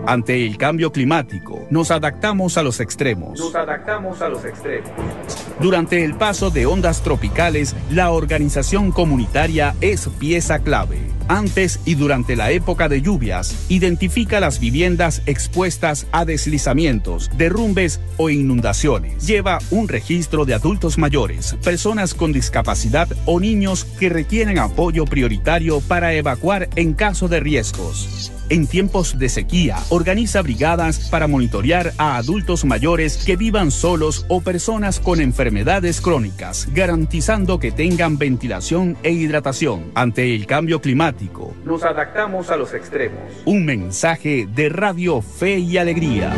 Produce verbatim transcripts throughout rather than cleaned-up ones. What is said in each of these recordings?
Ante el cambio climático, nos adaptamos a los extremos. Nos adaptamos a los extremos. Durante el paso de ondas tropicales, la organización comunitaria es pieza clave. Antes y durante la época de lluvias, identifica las viviendas expuestas a deslizamientos, derrumbes o inundaciones. Lleva un registro de adultos mayores, personas con discapacidad o niños que requieren apoyo prioritario para evacuar en caso de riesgos. En tiempos de sequía, organiza brigadas para monitorear a adultos mayores que vivan solos o personas con enfermedades crónicas, garantizando que tengan ventilación e hidratación. Ante el cambio climático, nos adaptamos a los extremos. Un mensaje de Radio Fe y Alegría.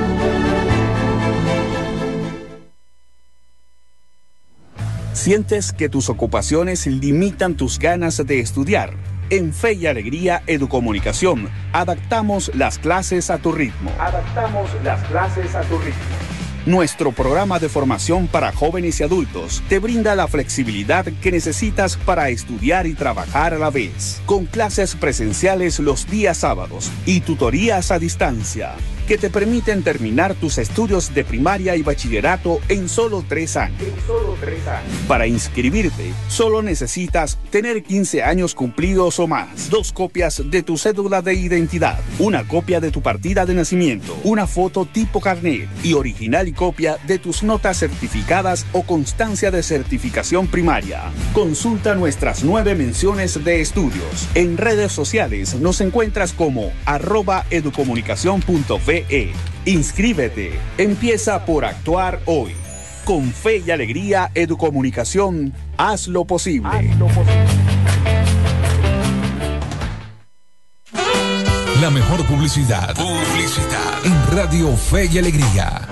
¿Sientes que tus ocupaciones limitan tus ganas de estudiar? En Fe y Alegría Educomunicación, adaptamos las clases a tu ritmo. Adaptamos las clases a tu ritmo. Nuestro programa de formación para jóvenes y adultos te brinda la flexibilidad que necesitas para estudiar y trabajar a la vez, con clases presenciales los días sábados y tutorías a distancia, que te permiten terminar tus estudios de primaria y bachillerato en solo tres años. En solo tres años. Para inscribirte, solo necesitas tener quince años cumplidos o más, dos copias de tu cédula de identidad, una copia de tu partida de nacimiento, una foto tipo carnet y original y copia de tus notas certificadas o constancia de certificación primaria. Consulta nuestras nueve menciones de estudios. En redes sociales nos encuentras como arroba educomunicación punto ve. Inscríbete. Empieza por actuar hoy. Con Fe y Alegría Educomunicación, haz lo posible. Haz lo posible. La mejor publicidad. Publicidad. En Radio Fe y Alegría.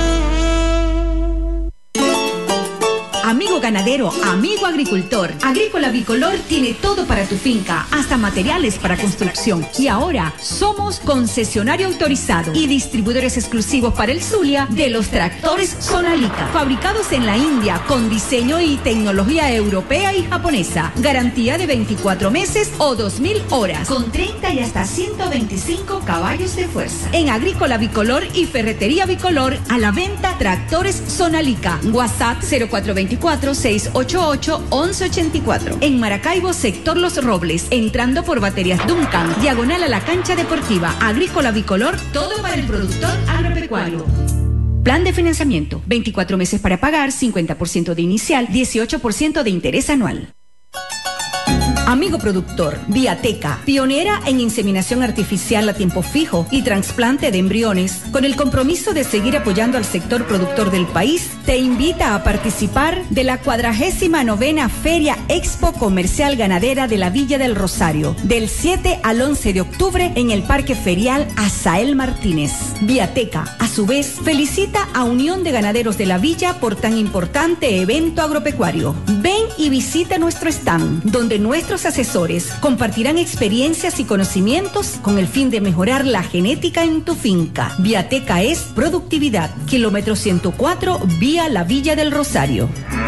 Amigo ganadero, amigo agricultor, Agrícola Bicolor tiene todo para tu finca, hasta materiales para construcción. Y ahora somos concesionario autorizado y distribuidores exclusivos para el Zulia de los tractores Sonalica, fabricados en la India con diseño y tecnología europea y japonesa. Garantía de veinticuatro meses o dos mil horas, con treinta y hasta ciento veinticinco caballos de fuerza. En Agrícola Bicolor y Ferretería Bicolor, a la venta tractores Sonalica. WhatsApp cero cuatro dos cuatro, seis ocho ocho, once ochenta y cuatro. En Maracaibo, sector Los Robles, entrando por Baterías Duncan, diagonal a la cancha deportiva. Agrícola Bicolor, todo para el productor agropecuario. Plan de financiamiento, veinticuatro meses para pagar, cincuenta por ciento de inicial, dieciocho por ciento de interés anual. Amigo productor, Viateca, pionera en inseminación artificial a tiempo fijo y trasplante de embriones, con el compromiso de seguir apoyando al sector productor del país, te invita a participar de la cuadragésima novena Feria Expo Comercial Ganadera de la Villa del Rosario, del siete al once de octubre en el Parque Ferial Azael Martínez. Viateca, a su vez, felicita a Unión de Ganaderos de la Villa por tan importante evento agropecuario. Ven y visita nuestro stand, donde nuestros asesores compartirán experiencias y conocimientos con el fin de mejorar la genética en tu finca. Viateca es productividad. Kilómetro ciento cuatro, vía la Villa del Rosario.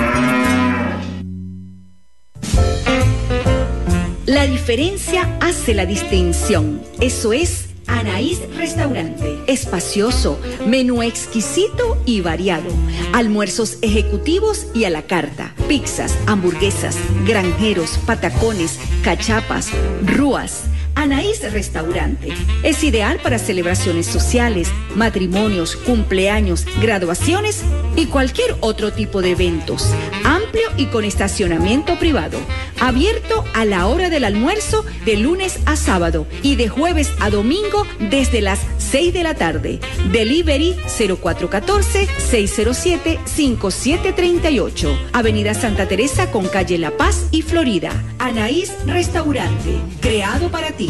La diferencia hace la distinción. Eso es Anaís Restaurante. Espacioso, menú exquisito y variado. Almuerzos ejecutivos y a la carta. Pizzas, hamburguesas, granjeros, patacones, cachapas, rúas. Anaís Restaurante es ideal para celebraciones sociales, matrimonios, cumpleaños, graduaciones y cualquier otro tipo de eventos. Amplio y con estacionamiento privado. Abierto a la hora del almuerzo de lunes a sábado y de jueves a domingo desde las seis de la tarde. Delivery cero cuatro uno cuatro, seis cero siete, cinco siete tres ocho. Avenida Santa Teresa con calle La Paz y Florida. Anaís Restaurante, creado para ti.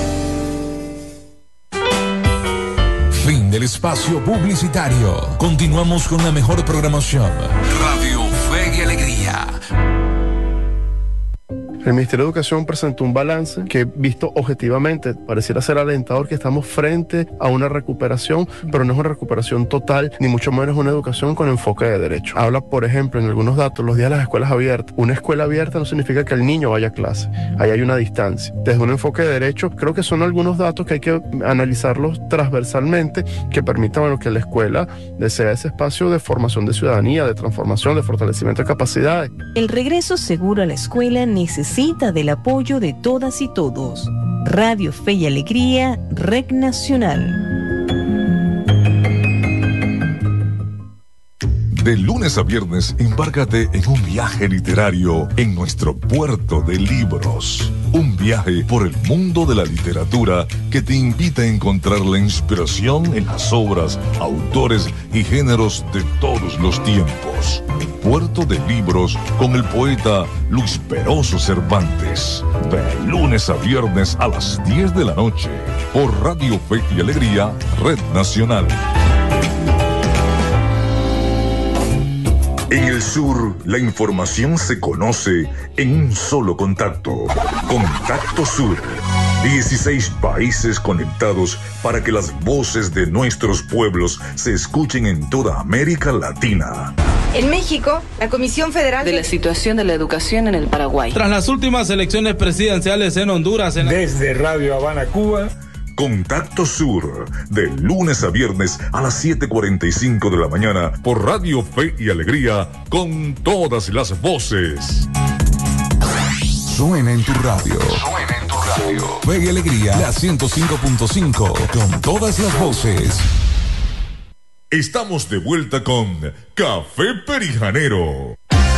Fin del espacio publicitario. Continuamos con la mejor programación. Radio Fe y Alegría. El Ministerio de Educación presentó un balance que, visto objetivamente, pareciera ser alentador, que estamos frente a una recuperación, pero no es una recuperación total, ni mucho menos una educación con enfoque de derecho. Habla, por ejemplo, en algunos datos, los días de las escuelas abiertas. Una escuela abierta no significa que el niño vaya a clase, ahí hay una distancia. Desde un enfoque de derecho, creo que son algunos datos que hay que analizarlos transversalmente, que permitan, bueno, que la escuela sea ese espacio de formación de ciudadanía, de transformación, de fortalecimiento de capacidades. El regreso seguro a la escuela necesita Necesita del apoyo de todas y todos. Radio Fe y Alegría, Red Nacional. De lunes a viernes, embárcate en un viaje literario en nuestro puerto de libros. Un viaje por el mundo de la literatura que te invita a encontrar la inspiración en las obras, autores y géneros de todos los tiempos. Puerto de Libros con el poeta Luis Peroso Cervantes. De lunes a viernes a las diez de la noche por Radio Fe y Alegría, Red Nacional. En el sur, la información se conoce en un solo contacto. Contacto Sur. dieciséis países conectados para que las voces de nuestros pueblos se escuchen en toda América Latina. En México, la Comisión Federal de la Situación de la Educación en el Paraguay. Tras las últimas elecciones presidenciales en Honduras. En la... Desde Radio Habana, Cuba. Contacto Sur, de lunes a viernes a las siete cuarenta y cinco de la mañana por Radio Fe y Alegría, con todas las voces. Suena en tu radio. Suena en tu radio. Fe y Alegría, la ciento cinco punto cinco, con todas las voces. Estamos de vuelta con Café Perijanero.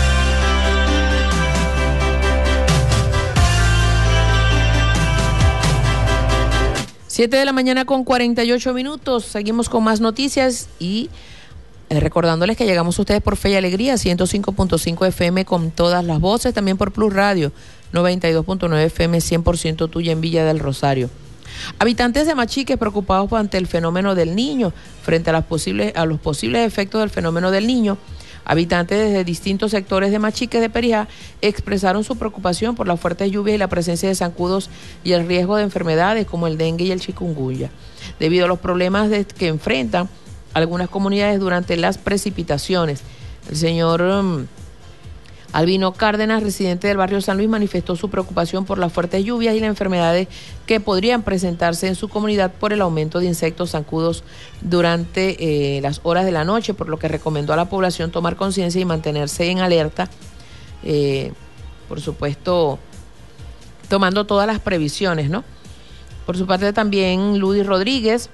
siete de la mañana con cuarenta y ocho minutos. Seguimos con más noticias y eh, recordándoles que llegamos a ustedes por Fe y Alegría, ciento cinco punto cinco F M con todas las voces, también por Plus Radio, noventa y dos punto nueve F M, cien por ciento tuya en Villa del Rosario. Habitantes de Machiques preocupados ante el fenómeno del Niño, frente a, las posibles, a los posibles efectos del fenómeno del Niño. Habitantes de distintos sectores de Machiques de Perijá expresaron su preocupación por las fuertes lluvias y la presencia de zancudos y el riesgo de enfermedades como el dengue y el chikungunya, debido a los problemas de, que enfrentan algunas comunidades durante las precipitaciones. El señor um, Albino Cárdenas, residente del barrio San Luis, manifestó su preocupación por las fuertes lluvias y las enfermedades que podrían presentarse en su comunidad por el aumento de insectos zancudos durante eh, las horas de la noche, por lo que recomendó a la población tomar conciencia y mantenerse en alerta, eh, por supuesto, tomando todas las previsiones, ¿no? Por su parte también Luis Rodríguez,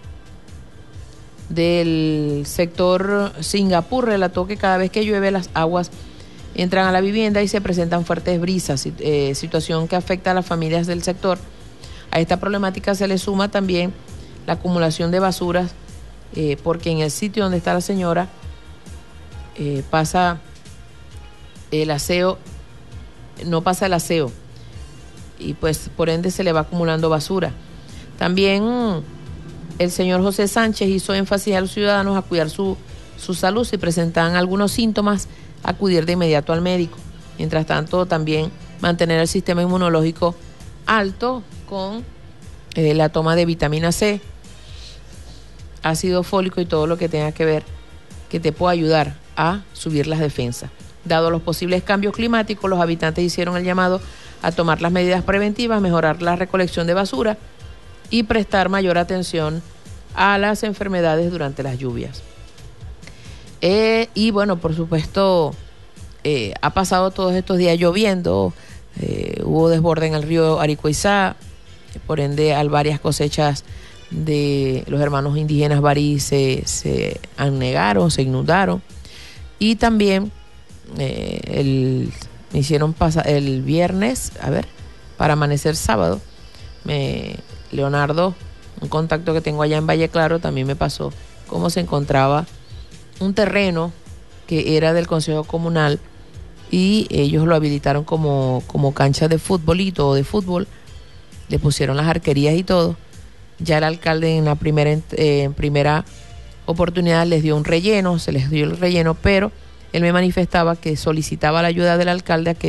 del sector Singapur, relató que cada vez que llueve las aguas entran a la vivienda y se presentan fuertes brisas, eh, situación que afecta a las familias del sector. A esta problemática se le suma también la acumulación de basuras, eh, porque en el sitio donde está la señora eh, pasa el aseo, no pasa el aseo, y pues por ende se le va acumulando basura. También el señor José Sánchez hizo énfasis a los ciudadanos a cuidar su, su salud si presentan algunos síntomas, acudir de inmediato al médico. Mientras tanto, también mantener el sistema inmunológico alto con eh, la toma de vitamina C, ácido fólico y todo lo que tenga que ver, que te pueda ayudar a subir las defensas. Dado los posibles cambios climáticos, los habitantes hicieron el llamado a tomar las medidas preventivas, mejorar la recolección de basura y prestar mayor atención a las enfermedades durante las lluvias. Eh, y bueno, por supuesto, eh, ha pasado todos estos días lloviendo, eh, hubo desborde en el río Aricuizá, por ende al varias cosechas de los hermanos indígenas Barí se, se anegaron, se inundaron, y también eh, el, me hicieron pasar el viernes, a ver, para amanecer sábado, me, Leonardo, un contacto que tengo allá en Valle Claro, también me pasó cómo se encontraba un terreno que era del Consejo Comunal y ellos lo habilitaron como, como cancha de futbolito o de fútbol, le pusieron las arquerías y todo. Ya el alcalde en la primera, eh, en primera oportunidad les dio un relleno, se les dio el relleno, pero él me manifestaba que solicitaba la ayuda del alcalde a que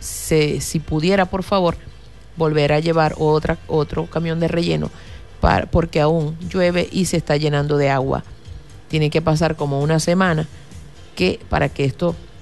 se, si pudiera, por favor, volver a llevar otra, otro camión de relleno, para, porque aún llueve y se está llenando de agua. Tiene que pasar como una semana que, para que esto